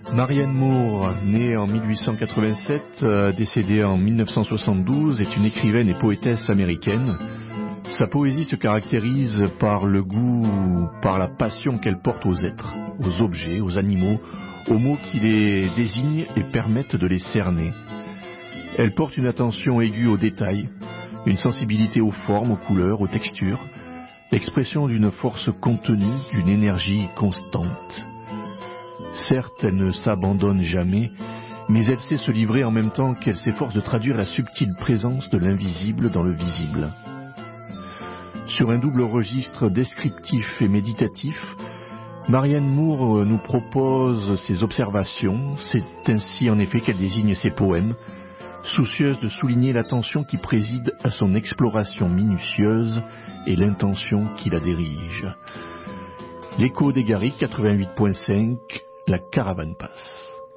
Marianne Moore, née en 1887, décédée en 1972, est une écrivaine et poétesse américaine. Sa poésie se caractérise par le goût, par la passion qu'elle porte aux êtres, aux objets, aux animaux, aux mots qui les désignent et permettent de les cerner. Elle porte une attention aiguë aux détails, une sensibilité aux formes, aux couleurs, aux textures, l'expression d'une force contenue, d'une énergie constante. Certes, elle ne s'abandonne jamais, mais elle sait se livrer en même temps qu'elle s'efforce de traduire la subtile présence de l'invisible dans le visible. Sur un double registre descriptif et méditatif, Marianne Moore nous propose ses observations. C'est ainsi en effet qu'elle désigne ses poèmes, soucieuse de souligner l'attention qui préside à son exploration minutieuse et l'intention qui la dirige. L'écho des Garrigues 88.5, la caravane passe.